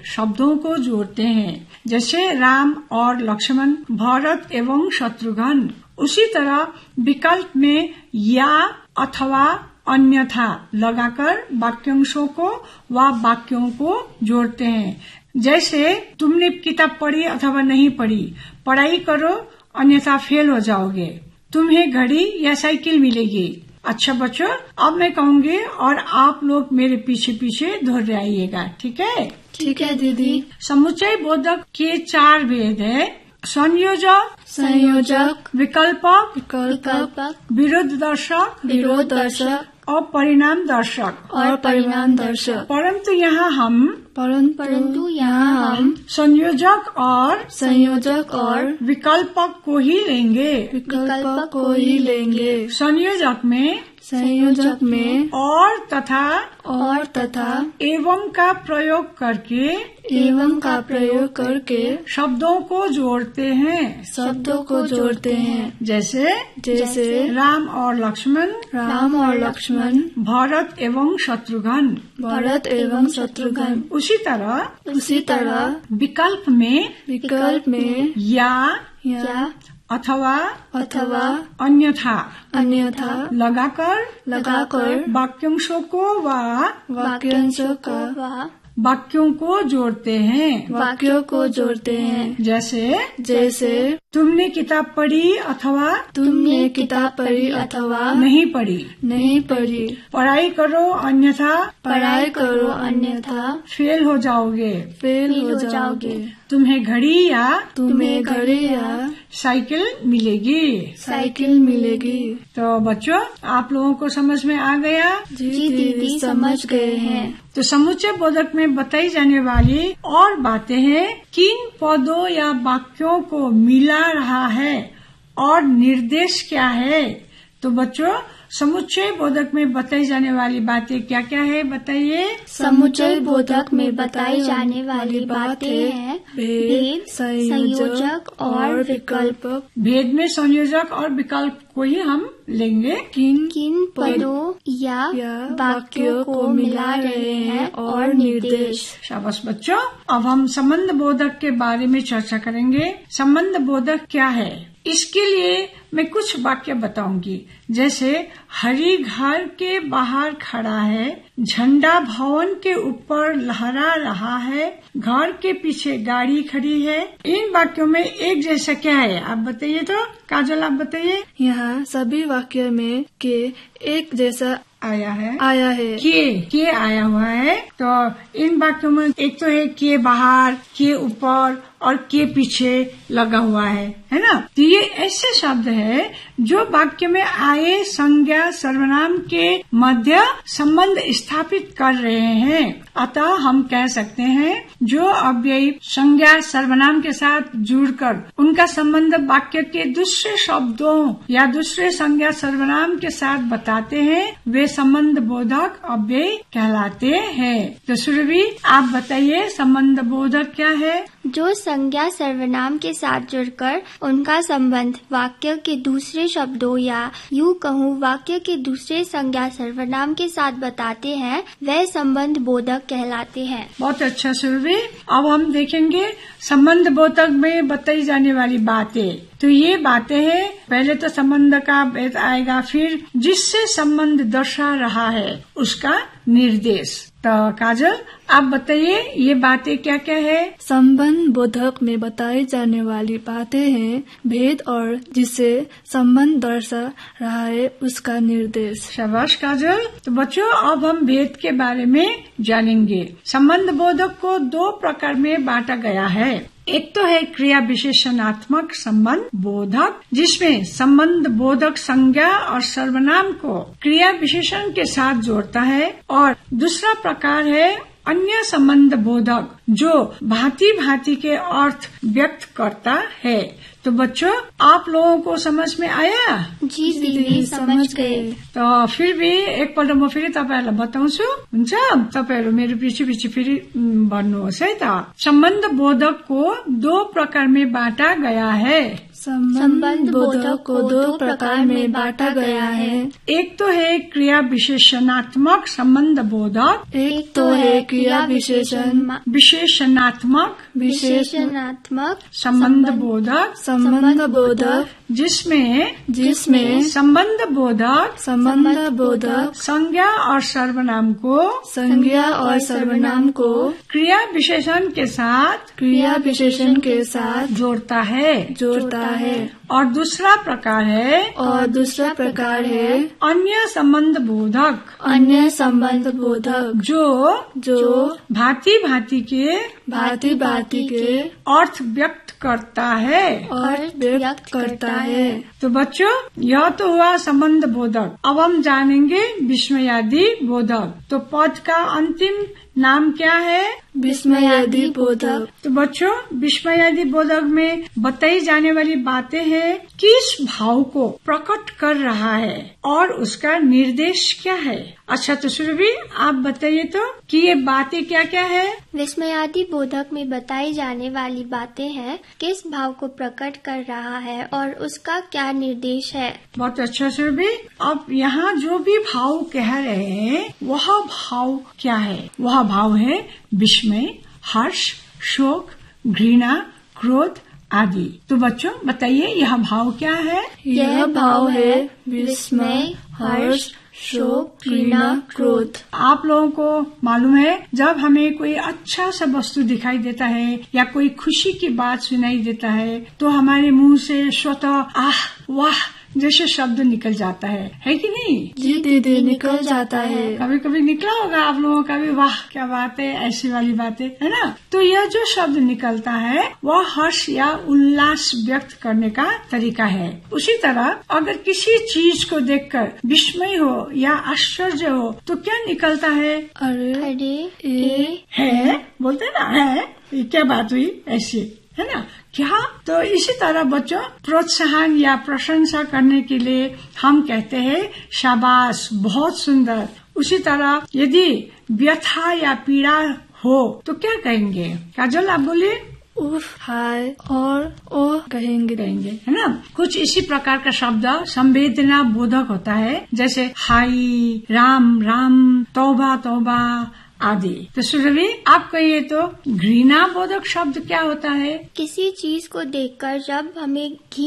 शब्दों को जोड़ते हैं, जैसे राम और लक्ष्मण, भरत एवं शत्रुघ्न। उसी तरह विकल्प में या अथवा अन्यथा लगाकर वाक्यांशों को व वाक्यों को जोड़ते हैं। जैसे तुमने किताब पढ़ी अथवा नहीं पढ़ी, पढ़ाई करो अन्यथा फेल हो जाओगे, तुम्हें घड़ी या साइकिल मिलेगी। अच्छा बच्चों, अब मैं कहूँगी और आप लोग मेरे पीछे पीछे दोहरे आइएगा, ठीक है? ठीक है दीदी। समुच्चय बोधक के 4 भेद है: संयोजक, विकल्पक, विरोध दर्शक और परिणाम दर्शक। परंतु यहाँ हम संयोजक और विकल्पक को ही लेंगे। संयोजक में और तथा एवं का प्रयोग करके शब्दों को जोड़ते हैं। जैसे राम और लक्ष्मण, भरत एवं शत्रुघ्न। उसी तरह विकल्प में या अथवा अन्यथा लगाकर वाक्यांशों वाक्यों को जोड़ते हैं। जैसे तुमने किताब पढ़ी अथवा नहीं पढ़ी, पढ़ाई करो अन्यथा फेल हो जाओगे। तुम्हें घड़ी या साइकिल मिलेगी। तो बच्चों, आप लोगों को समझ में आ गया? जी दीदी, समझ गए हैं। तो समुच्चय बोधक में बताई जाने वाली और बातें हैं, किन पदों या वाक्यों को मिला रहा है और निर्देश क्या है। तो बच्चों, समुच्चय बोधक में बताई जाने वाली बातें क्या क्या है, बताइए। समुच्चय बोधक में बताई जाने वाली बातें हैं भेद, संयोजक और विकल्प। भेद में संयोजक और विकल्प को ही हम लेंगे। किन पदों या वाक्यों को मिला रहे हैं और निर्देश। शाबाश बच्चों, अब हम संबंध बोधक के बारे में चर्चा करेंगे। संबंध बोधक क्या है, इसके लिए मैं कुछ वाक्य बताऊंगी। जैसे हरि घर के बाहर खड़ा है, झंडा भवन के ऊपर लहरा रहा है, घर के पीछे गाड़ी खड़ी है। इन वाक्यों में एक जैसा क्या है, आप बताइए। तो काजल, आप बताइए। यहाँ सभी वाक्य में के एक जैसा आया है। के आया हुआ है। तो इन वाक्यों में एक तो है के बाहर, के ऊपर और के पीछे लगा हुआ है ना। तो ये ऐसे शब्द है जो वाक्य में आए संज्ञा सर्वनाम के मध्य संबंध स्थापित कर रहे हैं। अतः हम कह सकते हैं जो अव्ययी संज्ञा सर्वनाम के साथ जुड़कर उनका संबंध वाक्य के दूसरे शब्दों या दूसरे संज्ञा सर्वनाम के साथ बताते हैं, वे संबंध बोधक अव्ययी कहलाते हैं। तो सुरभि, आप बताइए संबंध बोधक क्या है। जो संज्ञा सर्वनाम के साथ जुड़कर उनका संबंध वाक्य के दूसरे शब्दों या यूं कहूँ वाक्य के दूसरे संज्ञा सर्वनाम के साथ बताते हैं, वह संबंध बोधक कहलाते हैं। बहुत अच्छा सुरभि। अब हम देखेंगे संबंध बोधक में बताई जाने वाली बातें। तो ये बातें हैं, पहले तो संबंध का भेद आएगा, फिर जिससे संबंध दर्शा रहा है उसका निर्देश। तो काजल, आप बताइए ये बातें क्या क्या है। संबंध बोधक में बताई जाने वाली बातें हैं भेद और जिससे संबंध दर्शा रहा है उसका निर्देश। शाबाश काजल। तो बच्चों, अब हम भेद के बारे में जानेंगे। संबंध बोधक को 2 प्रकार में बांटा गया है। एक तो है क्रिया विशेषणात्मक संबंध बोधक, जिसमें संबंध बोधक संज्ञा और सर्वनाम को क्रिया विशेषण के साथ जोड़ता है, और दूसरा प्रकार है अन्य संबंध बोधक जो भांति भांति के अर्थ व्यक्त करता है। तो बच्चों, आप लोगों को समझ में आया? जी दीदी, समझ गए। तो फिर भी एकपल्ट म फेरि तपाईहरुलाई बताउँछु, हुन्छ? तपाईहरु मेरो पछि पछि फेरि भन्नुहोस् है त। संबंध बोधक को 2 प्रकार में बांटा गया है। संबंध बोधक को दो प्रकार में बांटा गया है। एक तो है क्रिया विशेषणात्मक संबंध बोधक, एक तो है क्रिया विशेषणात्मक संबंध बोधक, जिसमें संबंध बोधक संज्ञा और सर्वनाम को क्रिया विशेषण के साथ जोड़ता है। और दूसरा प्रकार है अन्य संबंध बोधक जो भांति भांति के अर्थ व्यक्त करता है। तो बच्चों, यह तो हुआ संबंध बोधक। अब हम जानेंगे विस्मयादि बोधक। तो पद का अंतिम नाम क्या है? विस्मयादि बोधक। तो बच्चों, विस्मयादि बोधक में बताई जाने वाली बातें हैं किस भाव को प्रकट कर रहा है और उसका निर्देश क्या है। अच्छा, तो सुरभि आप बताइए तो कि ये बातें क्या क्या है। विस्मयादि बोधक में बताई जाने वाली बातें हैं किस भाव को प्रकट कर रहा है और उसका क्या निर्देश है। बहुत अच्छा सुरभि। अब यहाँ जो भी भाव कह रहे हैं वह भाव क्या है? वह भाव है विस्मय, हर्ष, शोक, घृणा, क्रोध आदि। तो बच्चों बताइए, यह भाव क्या है? यह भाव है विस्मय, हर्ष, शोक, घृणा, क्रोध। आप लोगों को मालूम है, जब हमें कोई अच्छा सा वस्तु दिखाई देता है या कोई खुशी की बात सुनाई देता है तो हमारे मुंह से स्वतः आह वाह जैसे शब्द निकल जाता है कि नहीं? जी दीदी, निकल जाता है। कभी कभी निकला होगा आप लोगों का भी, वाह क्या बात है, ऐसी वाली बातें, है ना? तो यह जो शब्द निकलता है वह हर्ष या उल्लास व्यक्त करने का तरीका है। उसी तरह अगर किसी चीज को देखकर विस्मय हो या आश्चर्य हो तो क्या निकलता है? अरे है बोलते ना, है ये क्या बात हुई, ऐसी, है ना? क्या? तो इसी तरह बच्चों, प्रोत्साहन या प्रशंसा करने के लिए हम कहते हैं शाबाश, बहुत सुंदर। उसी तरह यदि व्यथा या पीड़ा हो तो क्या कहेंगे? काजल आप बोलिए। उफ, हाय और ओह कहेंगे, है ना? कुछ इसी प्रकार का शब्द संवेदना बोधक होता है, जैसे हाय, राम राम, तौबा तौबा आदि। तो सुरभि आप कहिए तो घृणा बोधक शब्द क्या होता है? किसी चीज को देखकर जब हमें